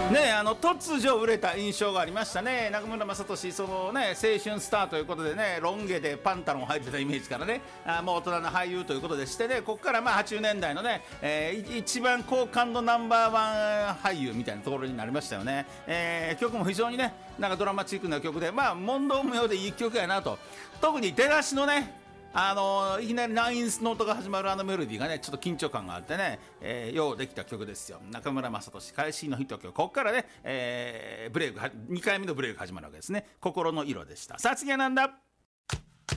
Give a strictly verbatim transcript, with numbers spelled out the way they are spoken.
ね、あの突如売れた印象がありましたね。中村雅俊、そのね、青春スターということでね、ロン毛でパンタロン履いてたイメージからね、あもう大人の俳優ということでしてね、ここからまあはちじゅうねんだいのね、えー、一番好感度ナンバーワン俳優みたいなところになりましたよね。えー、曲も非常にね、なんかドラマチックな曲で、まあ問答無用でいい曲やなと。特に出だしのね、あのー、いきなりナインスノートが始まるあのメロディーがね、ちょっと緊張感があってね、えー、ようできた曲ですよ。中村雅俊、会心のヒット曲。ここからね、えー、ブレイク、にかいめのブレイク始まるわけですね。心の色でした。さあ次はなんだ？